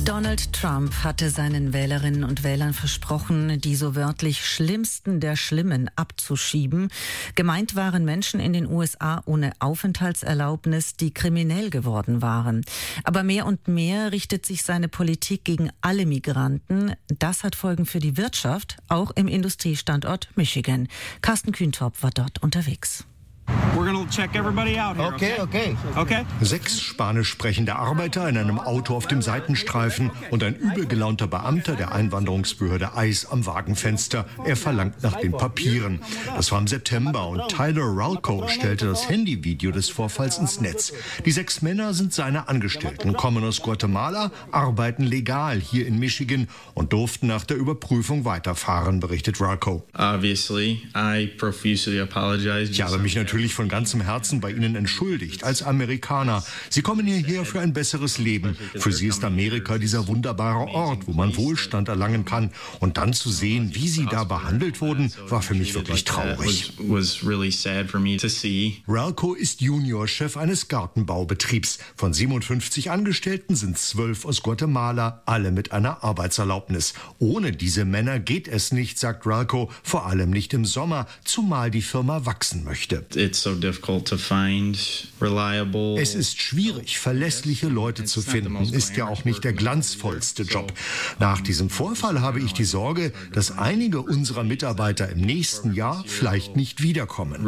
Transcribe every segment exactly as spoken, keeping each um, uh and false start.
Donald Trump hatte seinen Wählerinnen und Wählern versprochen, die so wörtlich Schlimmsten der Schlimmen abzuschieben. Gemeint waren Menschen in den U S A ohne Aufenthaltserlaubnis, die kriminell geworden waren. Aber mehr und mehr richtet sich seine Politik gegen alle Migranten. Das hat Folgen für die Wirtschaft, auch im Industriestandort Michigan. Carsten Kühntop war dort unterwegs. Okay, okay. Okay. Sechs spanisch sprechende Arbeiter in einem Auto auf dem Seitenstreifen und ein übel gelaunter Beamter der Einwanderungsbehörde I C E am Wagenfenster. Er verlangt nach den Papieren. Das war im September und Tyler Ralco stellte das Handyvideo des Vorfalls ins Netz. Die sechs Männer sind seine Angestellten, kommen aus Guatemala, arbeiten legal hier in Michigan und durften nach der Überprüfung weiterfahren, berichtet Ralco. Obviously, I profusely apologize. Ich habe mich natürlich von ganzem Herzen bei Ihnen entschuldigt, als Amerikaner. Sie kommen hierher für ein besseres Leben. Für Sie ist Amerika dieser wunderbare Ort, wo man Wohlstand erlangen kann. Und dann zu sehen, wie Sie da behandelt wurden, war für mich wirklich traurig. Ralco ist Juniorchef eines Gartenbaubetriebs. Von siebenundfünfzig Angestellten sind zwölf aus Guatemala, alle mit einer Arbeitserlaubnis. Ohne diese Männer geht es nicht, sagt Ralco, vor allem nicht im Sommer, zumal die Firma wachsen möchte. Es ist schwierig, verlässliche Leute zu finden. Ist ja auch nicht der glanzvollste Job. Nach diesem Vorfall habe ich die Sorge, dass einige unserer Mitarbeiter im nächsten Jahr vielleicht nicht wiederkommen.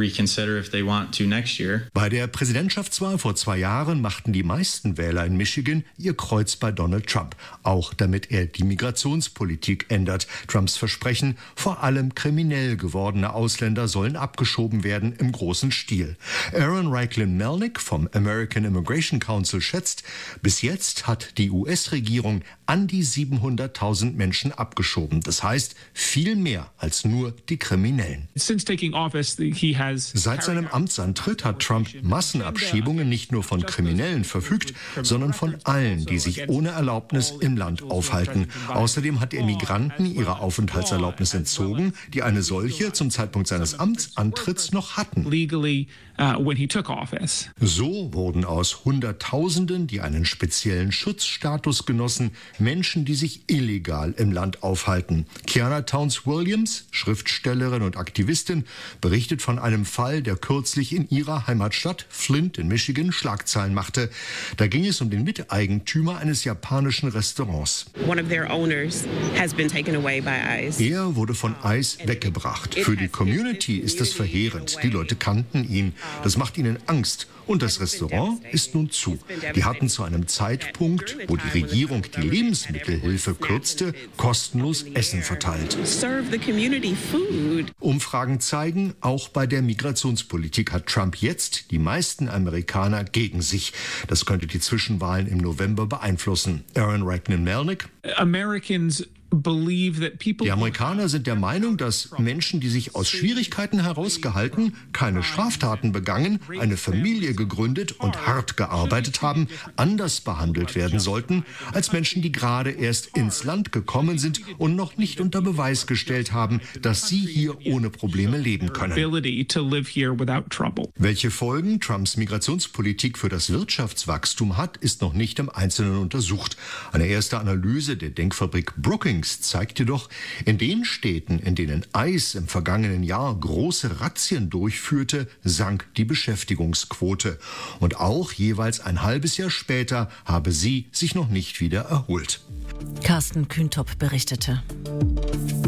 Bei der Präsidentschaftswahl vor zwei Jahren machten die meisten Wähler in Michigan ihr Kreuz bei Donald Trump. Auch damit er die Migrationspolitik ändert. Trumps Versprechen, vor allem kriminell gewordene Ausländer sollen abgeschoben werden im großen Stil. Aaron Reichlin-Melnick vom American Immigration Council schätzt, bis jetzt hat die U S-Regierung an die siebenhunderttausend Menschen abgeschoben. Das heißt, viel mehr als nur die Kriminellen. Seit seinem Amtsantritt hat Trump Massenabschiebungen nicht nur von Kriminellen verfügt, sondern von allen, die sich ohne Erlaubnis im Land aufhalten. Außerdem hat er Migranten ihre Aufenthaltserlaubnis entzogen, die eine solche zum Zeitpunkt seines Amtsantritts noch hatten. So wurden aus Hunderttausenden, die einen speziellen Schutzstatus genossen, Menschen, die sich illegal im Land aufhalten. Kiana Towns-Williams, Schriftstellerin und Aktivistin, berichtet von einem Fall, der kürzlich in ihrer Heimatstadt Flint in Michigan Schlagzeilen machte. Da ging es um den Miteigentümer eines japanischen Restaurants. Er wurde von I C E weggebracht. Für die Community ist das verheerend. Die Leute kannten ihn. Das macht ihnen Angst. Und das Restaurant ist nun zu. Die hatten zu einem Zeitpunkt, wo die Regierung die Lebensmittelhilfe kürzte, kostenlos Essen verteilt. Umfragen zeigen, auch bei der Migrationspolitik hat Trump jetzt die meisten Amerikaner gegen sich. Das könnte die Zwischenwahlen im November beeinflussen. Aaron Reichlin-Melnick. Die Amerikaner sind der Meinung, dass Menschen, die sich aus Schwierigkeiten herausgehalten, keine Straftaten begangen, eine Familie gegründet und hart gearbeitet haben, anders behandelt werden sollten, als Menschen, die gerade erst ins Land gekommen sind und noch nicht unter Beweis gestellt haben, dass sie hier ohne Probleme leben können. Welche Folgen Trumps Migrationspolitik für das Wirtschaftswachstum hat, ist noch nicht im Einzelnen untersucht. Eine erste Analyse der Denkfabrik Brookings zeigt jedoch, in den Städten, in denen I C E im vergangenen Jahr große Razzien durchführte, sank die Beschäftigungsquote. Und auch jeweils ein halbes Jahr später habe sie sich noch nicht wieder erholt. Carsten Kühntop berichtete.